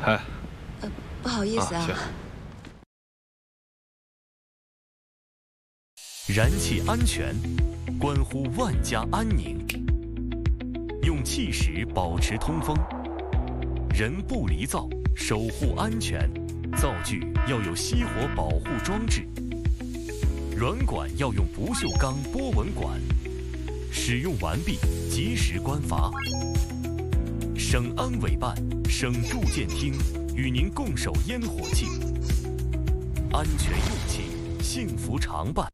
哎， 不好意思啊。 行。 燃气安全，关乎万家安宁。用气石保持通风，人不离灶，守护安全。灶具要有熄火保护装置，软管要用不锈钢波纹管。使用完毕，及时关阀。省安委办、省住建厅与您共守烟火气，安全用气，幸福常伴。